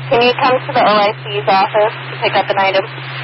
Can you come to the OIC's office to pick up an item?